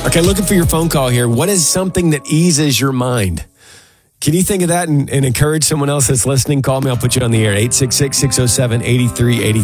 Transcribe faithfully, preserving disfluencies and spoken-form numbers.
Okay, looking for your phone call here. What is something that eases your mind? Can you think of that and, and encourage someone else that's listening? Call me. I'll put you on the air. eight six six, six oh seven, eight three eight three.